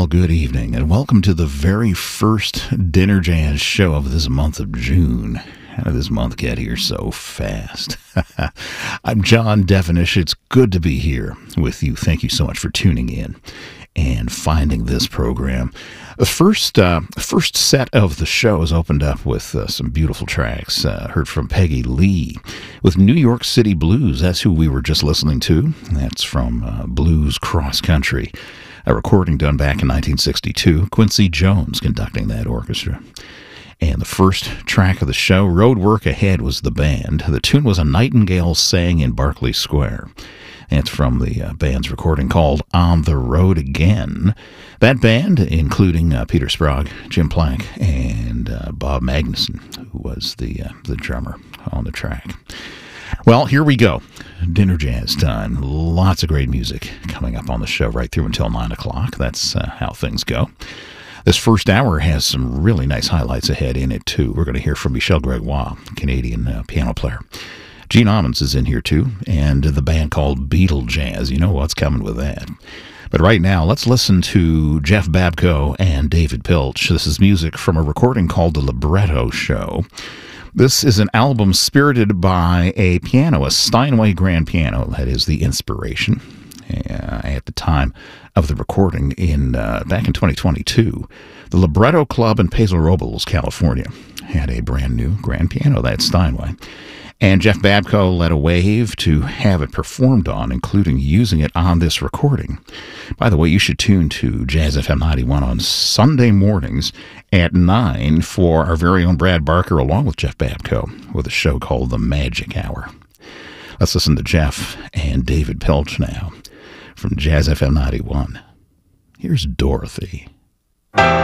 all, good evening, and welcome to the very first Dinner Jazz show of this month of June. How did this month get here so fast? I'm John Devenish. It's good to be here with you. Thank you so much for tuning in and finding this program. The first set of the show is opened up with some beautiful tracks. Heard from Peggy Lee with New York City Blues. That's who we were just listening to. That's from Blues Cross Country, a recording done back in 1962. Quincy Jones conducting that orchestra. And the first track of the show, Road Work Ahead, was the band. The tune was A Nightingale Sang in Berkeley Square. It's from the band's recording called On the Road Again. That band, including Peter Sprague, Jim Plank, and Bob Magnuson, who was the drummer on the track. Well, here we go. Dinner Jazz time. Lots of great music coming up on the show right through until 9 o'clock. That's how things go. This first hour has some really nice highlights ahead in it, too. We're going to hear from Michel Gregoire, Canadian piano player. Gene Ammons is in here, too, and the band called Beatle Jazz. You know what's coming with that. But right now, let's listen to Jeff Babko and David Pilch. This is music from a recording called The Libretto Show. This is an album spirited by a pianist, Steinway Grand Piano. That is the inspiration. At the time of the recording back in 2022, the Libretto Club in Paso Robles, California, had a brand new grand piano, that's Steinway. And Jeff Babko led a wave to have it performed on, including using it on this recording. By the way, you should tune to Jazz FM 91 on Sunday mornings at 9 for our very own Brad Barker, along with Jeff Babko, with a show called The Magic Hour. Let's listen to Jeff and David Pilch now from Jazz FM 91. Here's Dorothy.